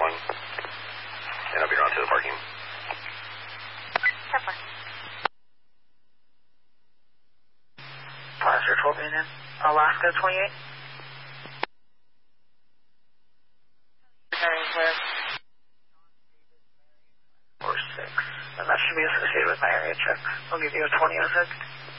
and I'll be around to the parking. 10-4. Placer 12 in Alaska 28. Marion Clear. 4-6. And that should be associated with my area check. I'll give you a 20 in a sec.